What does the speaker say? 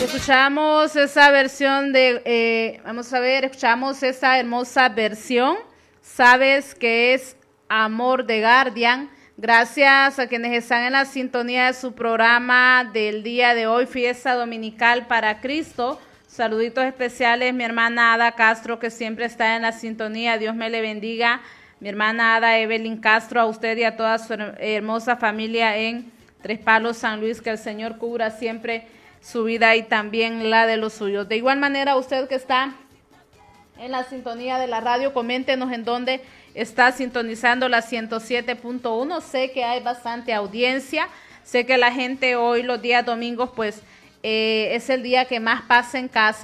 Escuchamos esa versión de, vamos a ver, escuchamos esa hermosa versión. Sabes que es Amor de Guardian. Gracias a quienes están en la sintonía de su programa del día de hoy, Fiesta Dominical para Cristo. Saluditos especiales, mi hermana Ada Castro, que siempre está en la sintonía. Dios me le bendiga. Mi hermana Ada Evelyn Castro, a usted y a toda su hermosa familia en Tres Palos, San Luis, que el Señor cubra siempre su vida y también la de los suyos. De igual manera, usted que está en la sintonía de la radio, coméntenos en dónde está sintonizando la 107.1. Sé que hay bastante audiencia, sé que la gente hoy, los días domingos, pues es el día que más pasa en casa.